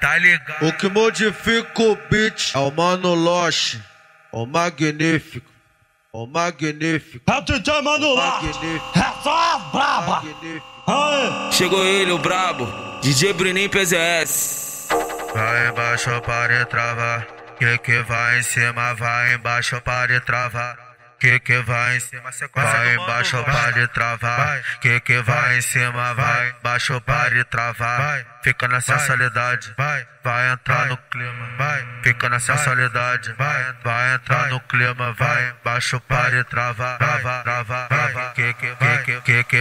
tá ligado? O que modifica o beat é o Mano Loche, o magnífico, o magnífico. É o DJ Mano Loche, é só as braba. Chegou ele, o brabo, DJ Bruninho PZS. Vai embaixo para travar, que vai em cima, vai embaixo para travar. Que vai em cima, vai embaixo para travar. Que vai em cima, vai embaixo para travar. Fica na sensualidade, vai entrar no clima, fica na sensualidade, vai entrar no clima, vai embaixo para travar, trava, que